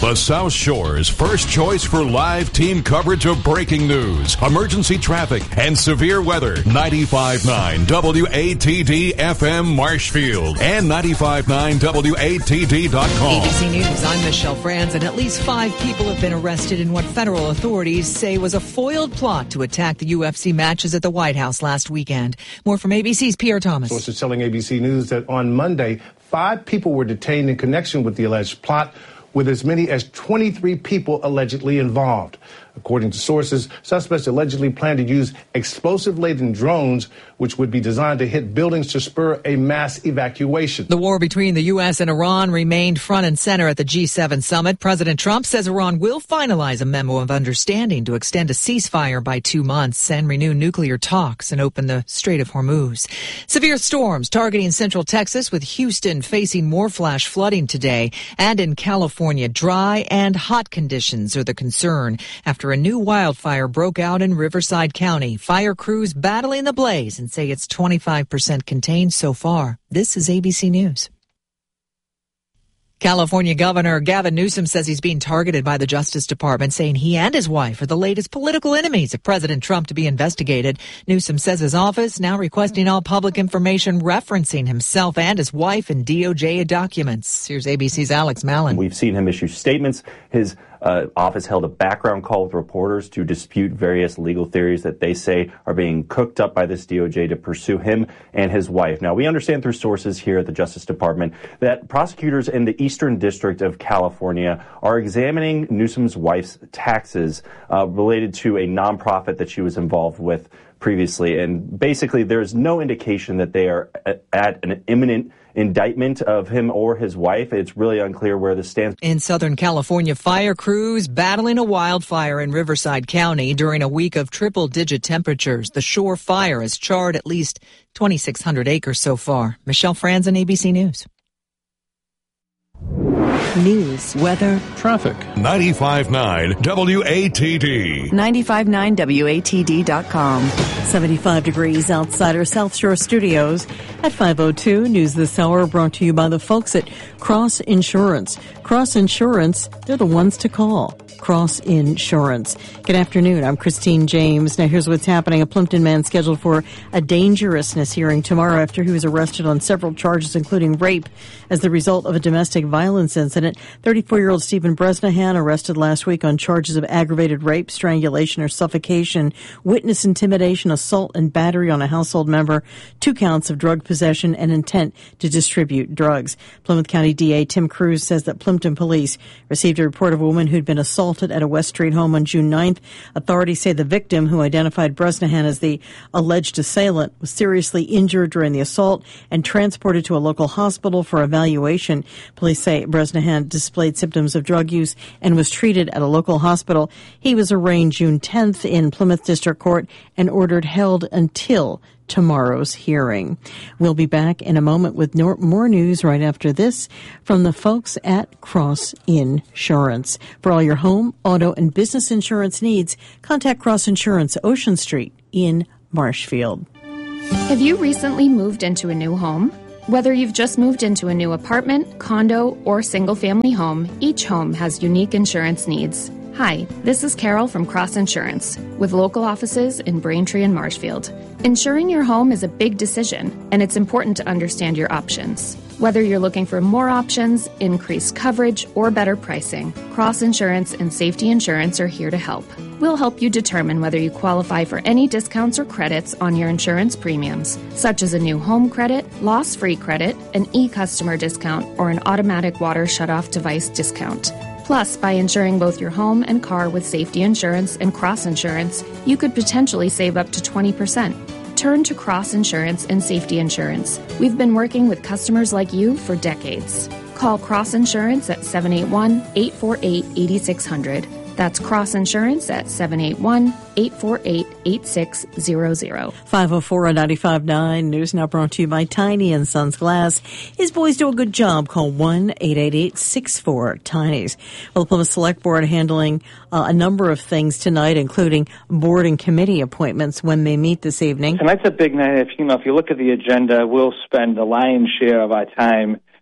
The South Shore's first choice for live team coverage of breaking news, emergency traffic, and severe weather. 95.9 WATD FM Marshfield and 95.9 WATD.com. ABC News, I'm Michelle Franz, and at least 5 people have been arrested in what federal authorities say was a foiled plot to attack the UFC matches at the White House last weekend. More from ABC's Pierre Thomas. Sources telling ABC News that on Monday, 5 people were detained in connection with the alleged plot, with as many as 23 people allegedly involved. According to sources, suspects allegedly plan to use explosive-laden drones, which would be designed to hit buildings to spur a mass evacuation. The war between the U.S. and Iran remained front and center at the G7 summit. President Trump says Iran will finalize a memo of understanding to extend a ceasefire by 2 months and renew nuclear talks and open the Strait of Hormuz. Severe storms targeting central Texas, with Houston facing more flash flooding today. And in California, dry and hot conditions are the concern after a new wildfire broke out in Riverside County. Fire crews battling the blaze and say it's 25% contained so far. This is ABC News. California Governor Gavin Newsom says he's being targeted by the Justice Department, saying he and his wife are the latest political enemies of President Trump to be investigated. Newsom says his office now requesting all public information referencing himself and his wife in DOJ documents. Here's ABC's Alex Mallon. We've seen him issue statements. His office held a background call with reporters to dispute various legal theories that they say are being cooked up by this DOJ to pursue him and his wife. Now, we understand through sources here at the Justice Department that prosecutors in the Eastern District of California are examining Newsom's wife's taxes related to a nonprofit that she was involved with previously. And basically, there's no indication that they are at an imminent indictment of him or his wife. It's really unclear where this stands. In Southern California, fire crews battling a wildfire in Riverside County during a week of triple-digit temperatures. The Shore Fire has charred at least 2,600 acres so far. Michelle Franz, ABC News. News, weather, traffic. 95.9 WATD. 95.9WATD.com. 75 degrees outside our South Shore studios at 5:02. News this hour brought to you by the folks at Cross Insurance. Cross Insurance, they're the ones to call. Cross Insurance. Good afternoon. I'm Christine James. Now here's what's happening. A Plimpton man scheduled for a dangerousness hearing tomorrow after he was arrested on several charges, including rape, as the result of a domestic violence incident. 34-year-old Stephen Bresnahan arrested last week on charges of aggravated rape, strangulation, or suffocation, witness intimidation, assault, and battery on a household member, 2 counts of drug possession, and intent to distribute drugs. Plymouth County DA Tim Cruz says that Plimpton police received a report of a woman who'd been assaulted at a West Street home on June 9th. Authorities say the victim, who identified Bresnahan as the alleged assailant, was seriously injured during the assault and transported to a local hospital for evaluation. Police say Bresnahan displayed symptoms of drug use and was treated at a local hospital. He was arraigned June 10th in Plymouth District Court and ordered held until tomorrow's hearing. We'll be back in a moment with more news right after this from the folks at Cross Insurance. For all your home, auto, and business insurance needs, contact Cross Insurance, Ocean Street in Marshfield. Have you recently moved into a new home? Whether you've just moved into a new apartment, condo, or single-family home, each home has unique insurance needs. Hi, this is Carol from Cross Insurance, with local offices in Braintree and Marshfield. Insuring your home is a big decision, and it's important to understand your options. Whether you're looking for more options, increased coverage, or better pricing, Cross Insurance and Safety Insurance are here to help. We'll help you determine whether you qualify for any discounts or credits on your insurance premiums, such as a new home credit, loss-free credit, an e-customer discount, or an automatic water shutoff device discount. Plus, by insuring both your home and car with Safety Insurance and Cross Insurance, you could potentially save up to 20%. Turn to Cross Insurance and Safety Insurance. We've been working with customers like you for decades. Call Cross Insurance at 781-848-8600. That's Cross Insurance at 781-848-8600. 504 on 95.9. News now brought to you by Tiny and Sons Glass. His boys do a good job. Call 1-888-64-TINYS. Well, the Plymouth Select Board handling a number of things tonight, including board and committee appointments when they meet this evening. Tonight's a big night. If you look at the agenda, we'll spend the lion's share of our time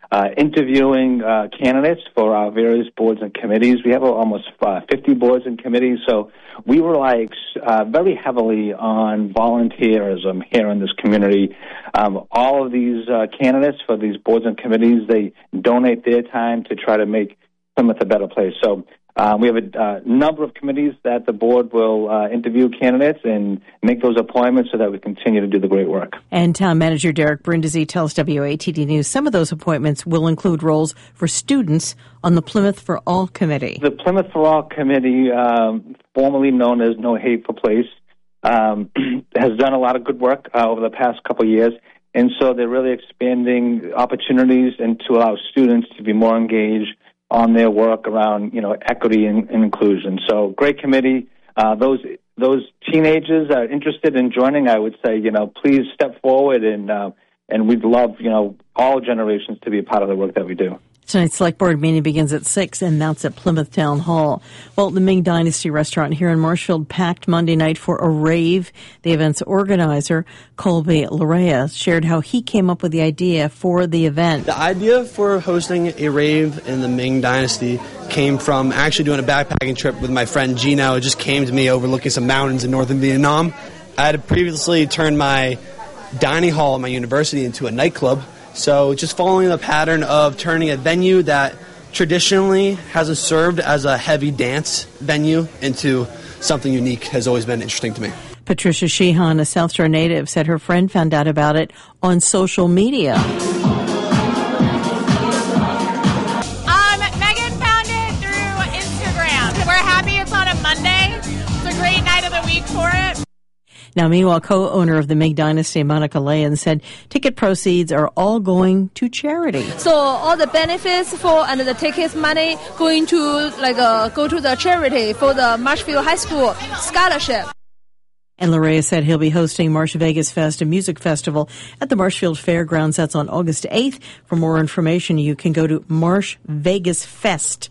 interviewing candidates for our various boards and committees. We have almost 50 boards and committees, so we rely very heavily on volunteerism here in this community. All of these candidates for these boards and committees, they donate their time to try to make Plymouth a better place. So we have a number of committees that the board will interview candidates and make those appointments so that we continue to do the great work. And Town Manager Derek Brindisi tells WATD News some of those appointments will include roles for students on the Plymouth for All Committee. The Plymouth for All Committee, formerly known as No Hate for Place, has done a lot of good work over the past couple of years. And so they're really expanding opportunities and to allow students to be more engaged on their work around, equity and inclusion. So great committee. Those teenagers are interested in joining. I would say, please step forward and we'd love, all generations to be a part of the work that we do. Tonight's Select Board meeting begins at 6, and that's at Plymouth Town Hall. Well, the Ming Dynasty restaurant here in Marshfield packed Monday night for a rave. The event's organizer, Colby Larea, shared how he came up with the idea for the event. The idea for hosting a rave in the Ming Dynasty came from actually doing a backpacking trip with my friend Gino. It just came to me overlooking some mountains in northern Vietnam. I had previously turned my dining hall at my university into a nightclub. So just following the pattern of turning a venue that traditionally hasn't served as a heavy dance venue into something unique has always been interesting to me. Patricia Sheehan, a South Shore native, said her friend found out about it on social media. Megan found it through Instagram. We're happy it's on a Monday. It's a great night of the week for it. Now, meanwhile, co-owner of the Ming Dynasty, Monica Layan, said ticket proceeds are all going to charity. So all the benefits and the tickets money going to go to the charity for the Marshfield High School scholarship. And Larea said he'll be hosting Marsh Vegas Fest, a music festival, at the Marshfield Fairgrounds. That's on August 8th. For more information, you can go to marshvegasfest.com.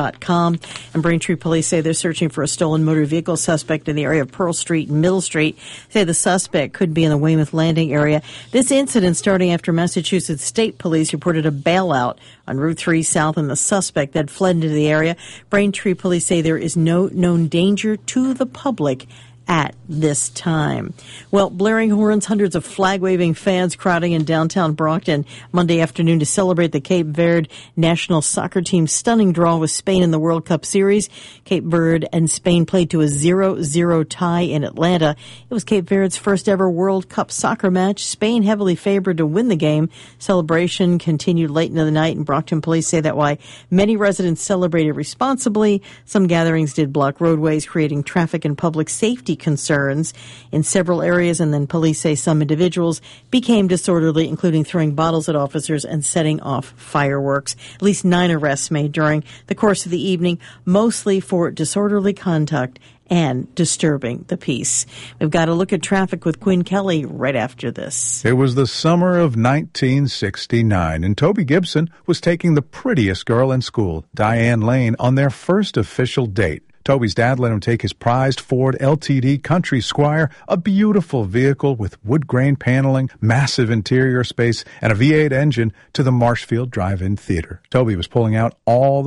And Braintree police say they're searching for a stolen motor vehicle suspect in the area of Pearl Street and Middle Street. Say the suspect could be in the Weymouth Landing area. This incident starting after Massachusetts State Police reported a bailout on Route 3 South and the suspect that fled into the area. Braintree police say there is no known danger to the public at this time. Well, blaring horns, hundreds of flag-waving fans crowding in downtown Brockton Monday afternoon to celebrate the Cape Verde national soccer team's stunning draw with Spain in the World Cup Series. Cape Verde and Spain played to a 0-0 tie in Atlanta. It was Cape Verde's first ever World Cup soccer match. Spain heavily favored to win the game. Celebration continued late into the night, and Brockton police say that while many residents celebrated responsibly, some gatherings did block roadways, creating traffic and public safety concerns in several areas, and then police say some individuals became disorderly, including throwing bottles at officers and setting off fireworks. At least 9 arrests made during the course of the evening, mostly for disorderly conduct and disturbing the peace. We've got to look at traffic with Quinn Kelly right after this. It was the summer of 1969, and Toby Gibson was taking the prettiest girl in school, Diane Lane, on their first official date. Toby's dad let him take his prized Ford LTD Country Squire, a beautiful vehicle with wood grain paneling, massive interior space, and a V8 engine, to the Marshfield Drive-In Theater. Toby was pulling out all